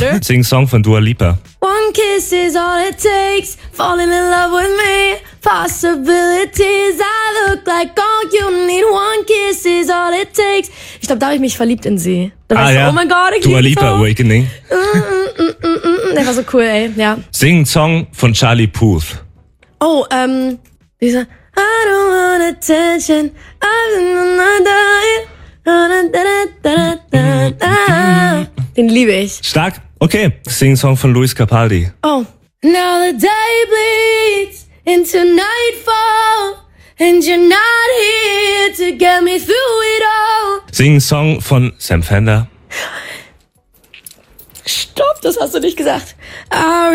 warte. Sing einen Song von Dua Lipa. One kiss is all it takes, falling in love with me, possibilities, I look like all you need, one kiss is all it takes. Ich glaube, da habe ich mich verliebt in sie. Da war ich so, oh mein Gott, ich Dua liebe Lipa Song. Awakening. Der war so cool, ey, ja. Sing einen Song von Charlie Puth. Oh, dieser I don't want attention, den liebe ich. Stark. Okay. Sing einen Song von Luis Capaldi. Oh. Now the day bleeds into nightfall, and you're not here to get me through it all. Sing einen Song von Sam Fender. Stopp, das hast du nicht gesagt. I